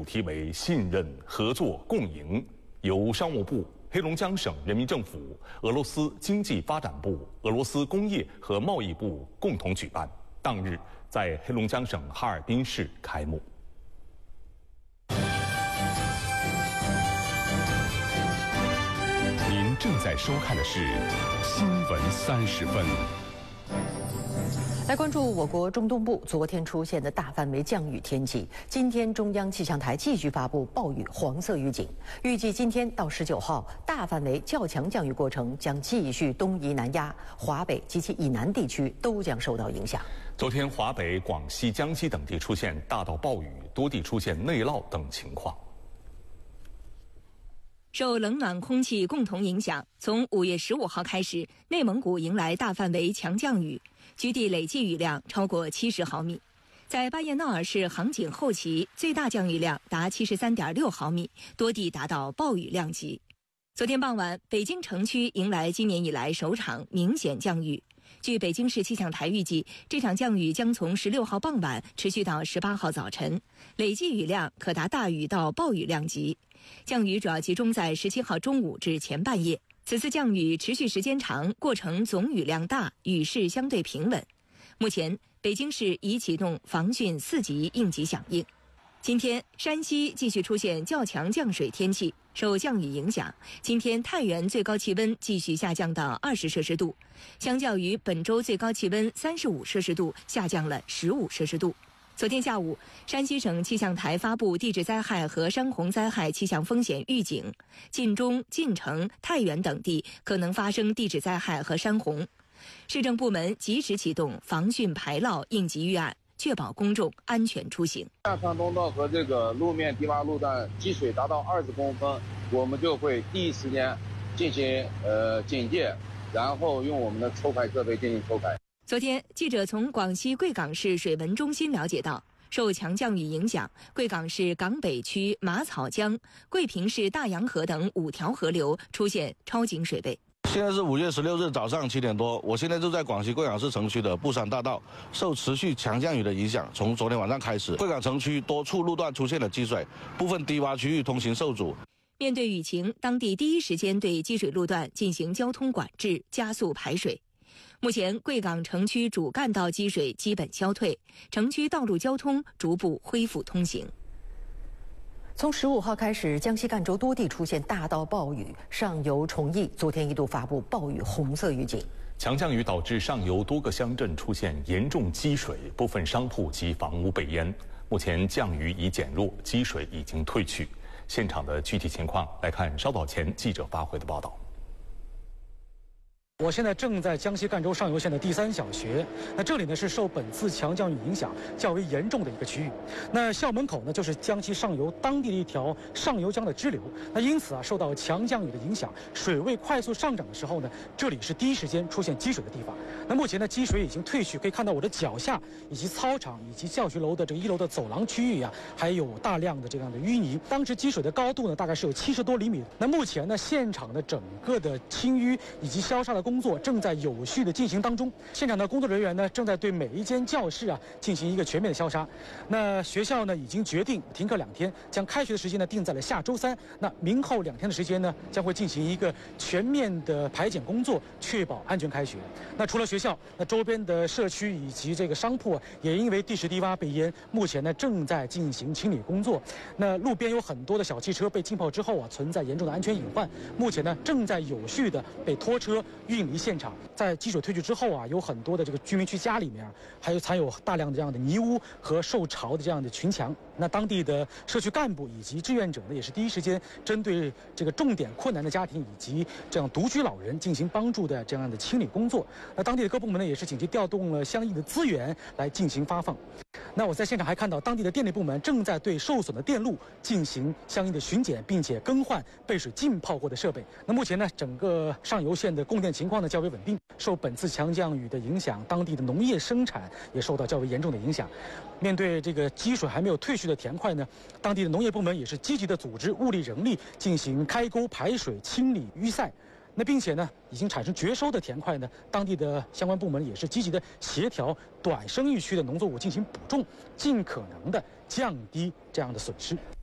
主题为“信任、合作、共赢”，由商务部、黑龙江省人民政府、俄罗斯经济发展部、俄罗斯工业和贸易部共同举办，当日在黑龙江省哈尔滨市开幕。您正在收看的是《新闻30分》。 来关注我国中东部昨天出现的大范围降雨天气。今天中央气象台继续发布暴雨黄色预警，预计今天到19号，大范围较强降雨过程将继续东移南压，华北及其以南地区都将受到影响。 昨天，华北、广西、江西等地出现大到暴雨，多地出现内涝等情况。 受冷暖空气共同影响，从5月15号开始，内蒙古迎来大范围强降雨，局地累计雨量超过70毫米。在巴彦淖尔市航警后旗，最大降雨量达73.6毫米，多地达到暴雨量级。昨天傍晚，北京城区迎来今年以来首场明显降雨。据北京市气象台预计，这场降雨将从16号傍晚持续到18号早晨，累计雨量可达大雨到暴雨量级。降雨主要集中在17号中午至前半夜。此次降雨持续时间长，过程总雨量大，雨势相对平稳。目前，北京市已启动防汛4级应急响应。今天，山西继续出现较强降水天气，受降雨影响，今天太原最高气温继续下降到20摄氏度，相较于本周最高气温35摄氏度，下降了15摄氏度。昨天下午，山西省气象台发布地质灾害和山洪灾害气象风险预警，晋中、晋城、太原等地可能发生地质灾害和山洪。市政部门及时启动防汛排涝应急预案，确保公众安全出行。 下穿通道和这个路面低洼路段积水达到20公分，我们就会第一时间进行警戒，然后用我们的抽排设备进行抽排。 昨天，记者从广西贵港市水文中心了解到，受强降雨影响，贵港市港北区马草江、贵平市大洋河等5条河流出现超警水位。 现在是5月16日早上7点多，我现在就在广西贵港市城区的布山大道，受持续强降雨的影响，从昨天晚上开始，贵港城区多处路段出现了积水，部分低洼区域通行受阻。 面对雨情，当地第一时间对积水路段进行交通管制，加速排水。目前，贵港城区主干道积水基本消退，城区道路交通逐步恢复通行。 从15号开始，江西赣州多地出现大到暴雨，上游崇义昨天一度发布暴雨红色预警。 强降雨导致上游多个乡镇出现严重积水，部分商铺及房屋被淹。目前降雨已减弱，积水已经退去。现场的具体情况来看稍早前记者发回的报道。 我现在正在江西赣州上游县的第3小学，那这里呢是受本次强降雨影响较为严重的一个区域。那校门口呢就是江西上游当地的一条上游江的支流。那因此受到强降雨的影响，水位快速上涨的时候呢，这里是第一时间出现积水的地方。那目前呢积水已经退去，可以看到我的脚下以及操场以及教学楼的这个1楼的走廊区域啊，还有大量的这样的淤泥。当时积水的高度呢大概是有70多厘米。那目前呢现场的整个的清淤以及消沙的工作正在有序的进行当中。现场的工作人员呢正在对每一间教室进行一个全面的消沙。那学校呢已经决定停课2天，将开学的时间呢定在了下周3。那明后2天的时间呢将会进行一个全面的排检工作，确保安全开学。那除了学校，那周边的社区以及这个商铺也因为地势低洼被淹，目前呢正在进行清理工作。那路边有很多的小汽车被浸泡之后存在严重的安全隐患，目前呢正在有序的被拖车运离现场。在积水退去之后有很多的这个居民区家里面还藏有大量的这样的泥污和受潮的这样的群墙。那当地的社区干部以及志愿者呢，也是第一时间针对这个重点困难的家庭以及这样独居老人进行帮助的这样的清理工作。那当地的各部门呢，也是紧急调动了相应的资源来进行发放。那我在现场还看到，当地的电力部门正在对受损的电路进行相应的巡检，并且更换被水浸泡过的设备。那目前呢，整个上游县的供电情况呢较为稳定。受本次强降雨的影响，当地的农业生产也受到较为严重的影响。面对这个积水还没有退去的田块呢，当地的农业部门也是积极的组织物力人力进行开沟排水、清理淤塞。那并且呢，已经产生绝收的田块呢，当地的相关部门也是积极的协调短生育区的农作物进行补种，尽可能的降低这样的损失。